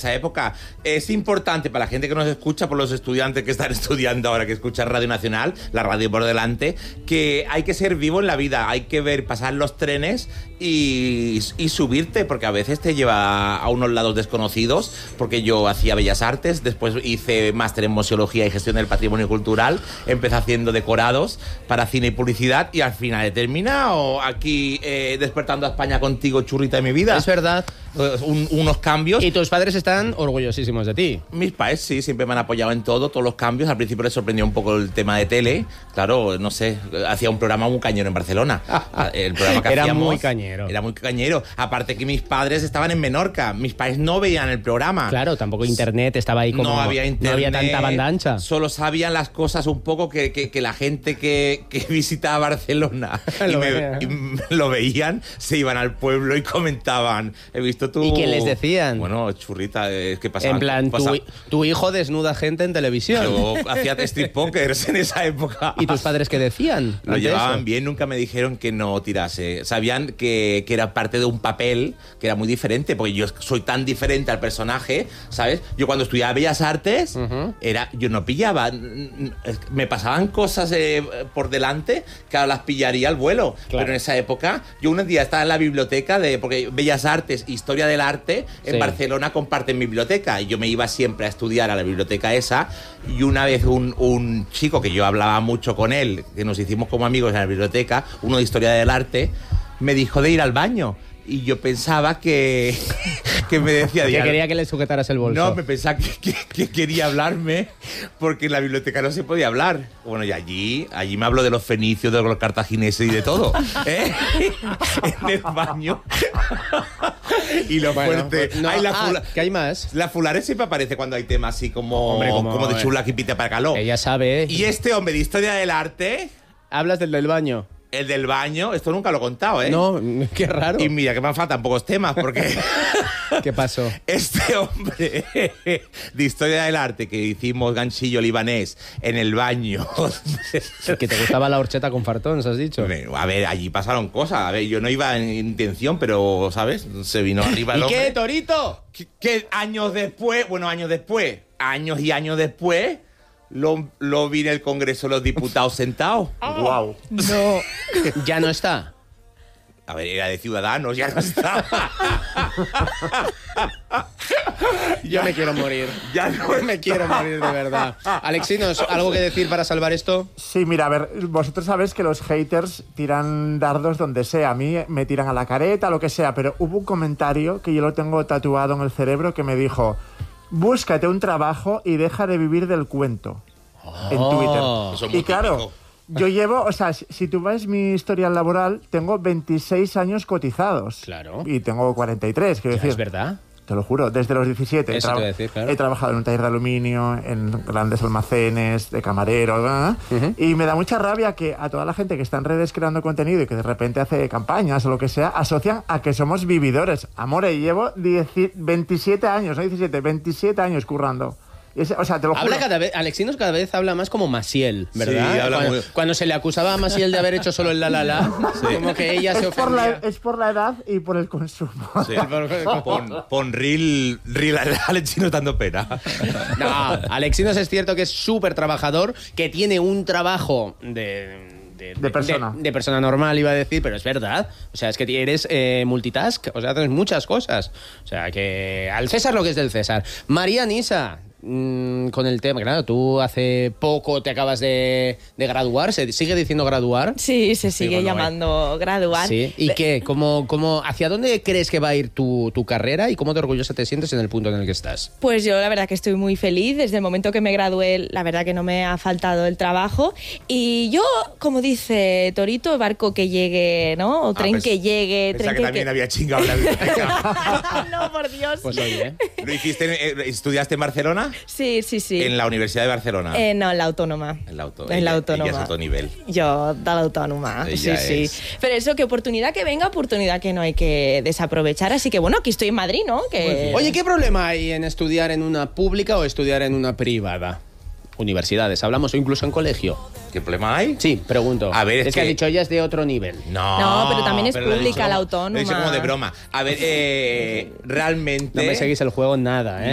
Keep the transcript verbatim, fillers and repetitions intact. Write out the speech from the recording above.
esa época. Es importante para la gente que nos escucha, por los estudiantes que están estudiando ahora, que escuchan Radio Nacional, la radio por delante, que hay que ser vivo en la vida, hay que ver pasar los trenes y, y subirte, porque a veces te lleva a unos lados desconocidos, porque yo hacía Bellas Artes, después hice máster en Museología y Gestión del Patrimonio Cultural, empecé haciendo decorados para cine y publicidad y al final he terminado aquí eh, despertando a España contigo, churrita de mi vida. Es verdad. Un, unos cambios. Y tus padres están orgullosísimos de ti. Mis padres sí, siempre me han apoyado en todo, todos los cambios. Al principio les sorprendió un poco el tema de tele. Claro, no sé, hacía un programa muy cañero en Barcelona. El programa que era hacíamos muy cañero. Era muy cañero. Aparte que mis padres estaban en Menorca. Mis padres no veían el programa. Claro, tampoco internet estaba ahí como... No había internet. No había tanta banda ancha. Solo sabían las cosas un poco que, que, que la gente que, que visitaba Barcelona y, lo, me, veía. y lo veían, se iban al pueblo y comentaban, he visto tú... ¿Y qué les decían? Bueno, churrita, es que pasaban... En plan, pasaba, tu, tu hijo desnuda gente en televisión. Yo hacía street pokers en esa época. ¿Y tus padres qué decían? Lo llevaban eso? Bien, nunca me dijeron que no tirase. Sabían que, que era parte de un papel que era muy diferente, porque yo soy tan diferente al personaje, ¿sabes? Yo cuando estudiaba Bellas Artes, uh-huh. era, yo no pillaba. Me pasaban cosas eh, por delante que ahora las pillaría al vuelo. Claro. Pero en esa época, yo un día estaba en la biblioteca, de porque Bellas Artes, Historia del Arte, en sí. Barcelona comparten biblioteca. Y yo me iba siempre a estudiar a la biblioteca esa. Y una vez un, un chico que yo hablaba mucho con él, que nos hicimos como amigos en la biblioteca, uno de Historia del Arte, me dijo de ir al baño. Y yo pensaba que, que me decía... Que quería que le sujetaras el bolso. No, me pensaba que, que, que quería hablarme porque en la biblioteca no se podía hablar. Bueno, y allí, allí me habló de los fenicios, de los cartagineses y de todo. ¿Eh? En el baño. Y lo bueno, fuerte... Pues no, Ay, la ah, fula, ¿qué hay más? La fulare siempre aparece cuando hay temas así como, Hombre, como, como de chula que pita para calor. Ella sabe. Y este hombre de Historia del Arte... Hablas del del baño. El del baño, esto nunca lo he contado, ¿eh? No, qué raro. Y mira, que me faltan pocos temas, porque... ¿Qué pasó? Este hombre de Historia del Arte que hicimos ganchillo libanés en el baño... Que te gustaba la horchata con fartón, ¿has dicho? A ver, allí pasaron cosas. A ver, yo no iba en intención, pero, ¿sabes? Se vino arriba el ¿Y hombre. qué, Torito? ¿Qué, qué años después? Bueno, años después. Años y años después... Lo, lo vi en el Congreso de los Diputados sentado. Oh, ¡Wow! No. ¿Ya no está? A ver, era de Ciudadanos, ya no está. Yo me quiero morir. Ya no me quiero morir de verdad. Alexinos, ¿algo que decir para salvar esto? Sí, mira, a ver, vosotros sabéis que los haters tiran dardos donde sea. A mí me tiran a la careta, lo que sea, pero hubo un comentario que yo lo tengo tatuado en el cerebro que me dijo... Búscate un trabajo y deja de vivir del cuento. Oh, en Twitter. Eso es muy y claro, típico. Yo llevo, o sea, si, si tú ves mi historial laboral, tengo veintiséis años cotizados. Claro. Y tengo cuarenta y tres, quiero decir. ¿Es verdad? Te lo juro, desde los diecisiete. Eso he, tra- te voy a decir, claro. he trabajado en un taller de aluminio, en grandes almacenes, de camarero, ¿verdad? Uh-huh. Y me da mucha rabia que a toda la gente que está en redes creando contenido y que de repente hace campañas o lo que sea, asocian a que somos vividores. Amore, llevo diez, veintisiete años, no diecisiete, veintisiete años currando. Es, o sea, te lo juro. Habla cada vez, Alexinos cada vez habla más como Maciel, ¿verdad? Sí, habla cuando, muy... cuando se le acusaba a Maciel de haber hecho solo el la la la, sí. Como que ella se es por, la, ofendía. es por la edad y por el consumo. Sí. Pon, pon reel, reel Alexinos dando pena. No, Alexinos es cierto que es súper trabajador, que tiene un trabajo de... De, de persona. De, de persona normal, iba a decir, pero es verdad. O sea, es que eres eh, multitask, o sea, haces muchas cosas. O sea, que al César lo que es del César. María Nisa, mmm, con el tema, claro, tú hace poco te acabas de, de graduar, ¿se sigue diciendo graduar? Sí, se sigue sí, bueno, llamando eh. graduar. Sí. ¿Y de... qué? ¿Cómo, cómo, ¿Hacia dónde crees que va a ir tu, tu carrera y cómo de orgullosa te sientes en el punto en el que estás? Pues yo la verdad que estoy muy feliz. Desde el momento que me gradué, la verdad que no me ha faltado el trabajo. Y yo, como dice Torito, barco que llegue, ¿no? O tren ah, pues, que llegue. Pensaba tren que, que también que... había chingado la biblioteca. No, por Dios. Pues oye. ¿Lo hiciste, estudiaste en Barcelona? Sí, sí, sí. ¿En la Universidad de Barcelona? Eh, no, en la Autónoma. En la, auto... en la Autónoma. Ella es alto nivel. Yo, de la Autónoma. Ella sí, es... sí. Pero eso, que oportunidad que venga, oportunidad que no hay que desaprovechar. Así que bueno, aquí estoy en Madrid, ¿no? Que... Oye, ¿qué problema hay en estudiar en una pública o estudiar en una privada? Universidades, hablamos, o incluso en colegio. ¿Qué problema hay? Sí, pregunto. A ver, es, es que, que ha dicho ella es de otro nivel. No, no pero también es pero pública, dicho, la Autónoma. Lo he dicho como de broma. A ver, eh, realmente... No me seguís el juego nada, ¿eh?